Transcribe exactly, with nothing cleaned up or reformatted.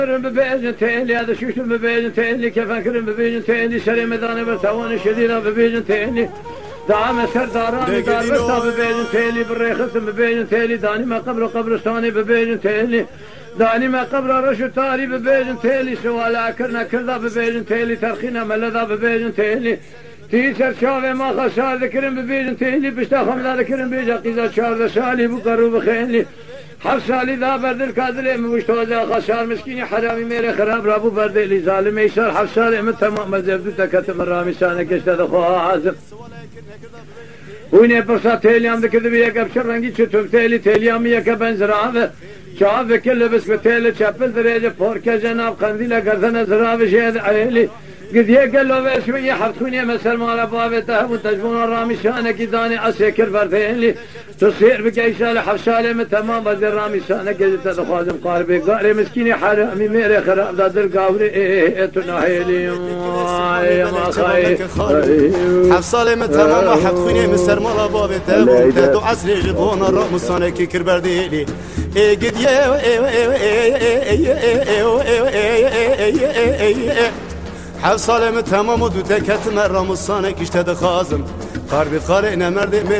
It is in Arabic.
ببيجن تيلي هذا شوش ببيجن تيلي كيف أكرم ببيجن تيلي شري مداني برتواني شدينا ببيجن تيلي دعم سر داراني دار برتا ببيجن تيلي بالريخص ببيجن تيلي داني ما قبر قبرستاني ببيجن تيلي داني ما قبر رشو تاري ببيجن تيلي سوالا كرنا كردا ببيجن تيلي ترخينا ملدا ببيجن تيلي تيسر شاوه ما خسار ذكرن ببيجن تيلي بشتا خمدا ذكرن بيجا قيزا شارد سالي بقرو بخيلي حف سالی دا بردل کادله مشتوزه خسار مسکینی حرامی میره خراب رابو بردلی ظالم ایشار حف سالی من تمام مزبدو تکتم رامی سانه کشته دخواه حازم وینه پرسا تیلیام دکرده بی یک ابشر رنگی چطور تیلی تیلیامی یک بنزرابه چاو وکل بس به تیل چپل دریجه پورکه جناب قندیل گردن زرابه شهد عیلی قد يقلوا بس شوية حرتوني مثل ما لبابته وتجبون الرامي شانك داني أسيكر بردين لي تصير بقى شالة حفشالة من تمام بدر رامي شانك قد تدخوازم قاربي قاري مسكيني حرامي ميري خراب دادر قاوري ايه تناهيلي ما خاي حفصالة من تمام حرتوني مثل ما لبابته وتدو عسري جبون الرامي شانك كر بردين لي ايه قد يه حفصالة من تمام ودو تكت مرة مصانك اشتد خازم قاربي خالقنا مرد